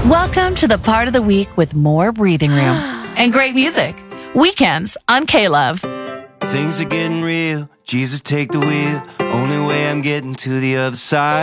Welcome to the part of the week with more breathing room and great music. Weekends on K-Love. Things are getting real. Jesus, take the wheel. Only way I'm getting to the other side.